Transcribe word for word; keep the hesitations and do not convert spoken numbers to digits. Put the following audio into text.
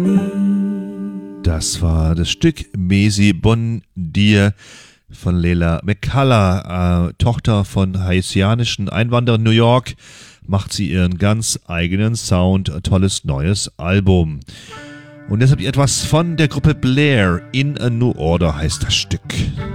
Das war das Stück Mesi Bon Dir von Leila McCullough, äh, Tochter von haitianischen Einwanderern in New York, macht sie ihren ganz eigenen Sound, tolles neues Album. Und jetzt habt ihr etwas von der Gruppe Blair, In a New Order heißt das Stück.